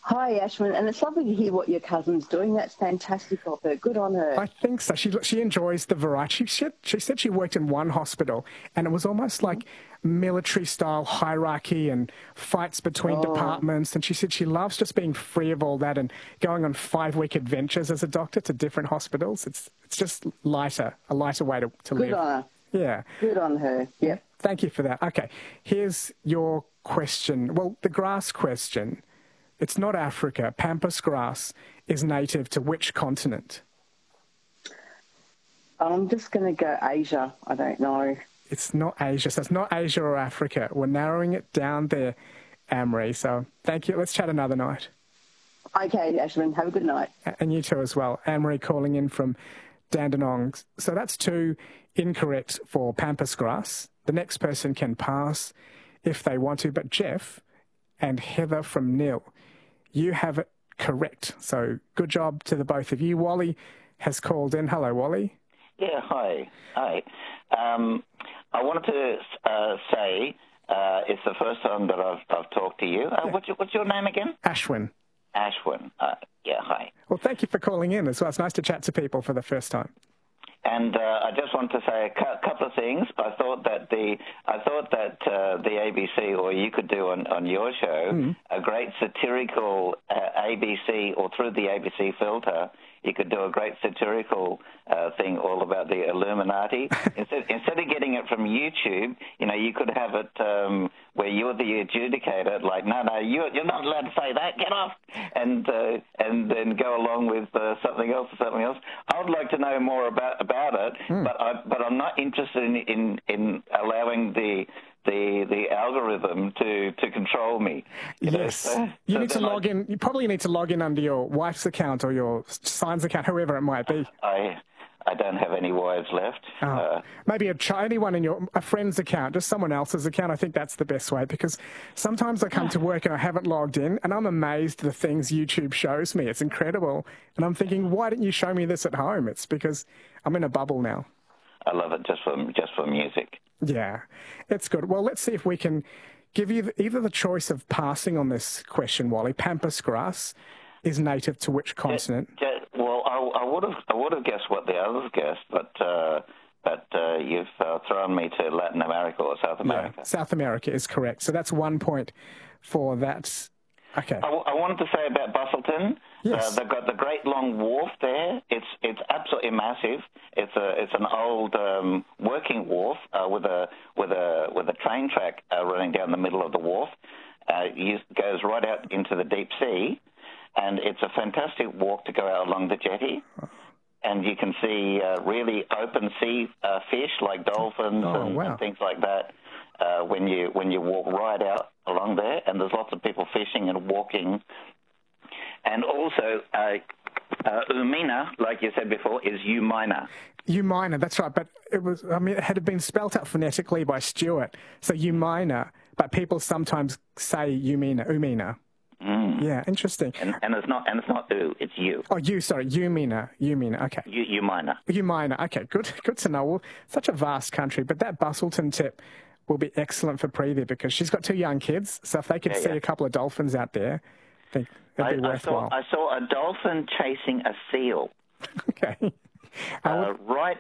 Hi, Ashwin, and it's lovely to hear what your cousin's doing. That's fantastic of her. Good on her. I think so. She enjoys the variety. She said she worked in one hospital and it was almost like military-style hierarchy and fights between departments. And she said she loves just being free of all that and going on 5-week adventures as a doctor to different hospitals. It's just a lighter way to live. Good on her. Yeah. Good on her. Yep. Thank you for that. Okay, here's your question. Well, the grass question. It's not Africa. Pampas grass is native to which continent? I'm just going to go Asia. I don't know. It's not Asia. So it's not Asia or Africa. We're narrowing it down there, Anne-Marie. So thank you. Let's chat another night. Okay, Ashwin. Have a good night. And you too as well. Anne-Marie calling in from Dandenong. So that's 2 incorrect for Pampas grass. The next person can pass if they want to. But Jeff and Heather from Nil, you have it correct. So good job to the both of you. Wally has called in. Hello, Wally. Yeah, hi. I wanted to say it's the first time that I've talked to you. What's your name again? Ashwin. Ashwin. Yeah, hi. Well, thank you for calling in as well. It's nice to chat to people for the first time. And I just want to say a couple of things. I thought that the ABC, or you could do on your show, a great satirical ABC, or through the ABC filter, you could do a great satirical thing all about the Illuminati. Instead of getting it from YouTube, you could have it where you're the adjudicator, like, no, you're not allowed to say that, get off, and then go along with something else. I would like to know more about it, but I'm not interested in allowing the algorithm to control me. Yes. You need to log in. You probably need to log in under your wife's account or your son's account, whoever it might be. I don't have any wives left. Maybe anyone in a friend's account, just someone else's account. I think that's the best way, because sometimes I come to work and I haven't logged in and I'm amazed at the things YouTube shows me. It's incredible. And I'm thinking, why didn't you show me this at home? It's because I'm in a bubble now. I love it just for music. Yeah, it's good. Well, let's see if we can give you either the choice of passing on this question, Wally. Pampas grass is native to which continent? Well, I would have guessed what the others guessed, but you've thrown me to Latin America or South America. Yeah, South America is correct. So that's 1 point for that. Okay. I wanted to say about Busselton. Yes. They've got the great long wharf there. It's absolutely massive. It's an old working wharf with a train track running down the middle of the wharf. It goes right out into the deep sea, and it's a fantastic walk to go out along the jetty. And you can see really open sea fish like dolphins and things like that when you walk right out along there. And there's lots of people fishing and walking. And also, Umina, like you said before, is U minor. U minor, that's right. But it had been spelt out phonetically by Stuart. So U minor, but people sometimes say Umina. Yeah, interesting. And it's not U, it's U. Oh, U, sorry, U minor, okay. U minor. U minor, okay, good to know. Well, such a vast country, but that Busselton tip will be excellent for Preeti because she's got 2 young kids, so if they could see a couple of dolphins out there, I think it'd be worthwhile. I saw a dolphin chasing a seal. Okay. Right